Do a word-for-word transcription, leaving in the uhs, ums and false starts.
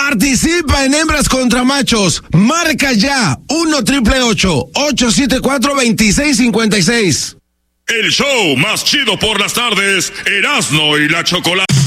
Participa en Hembras contra Machos. Marca ya uno triple ocho, ocho siete cuatro, dos seis cinco seis. El show más chido por las tardes, Erasmo y la Chocolata.